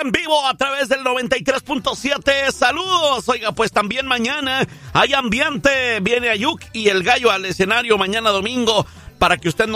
en vivo a través del 93.7. Saludos. Oiga, pues también mañana hay ambiente. Viene Ayuk y el Gallo al escenario mañana domingo para que usted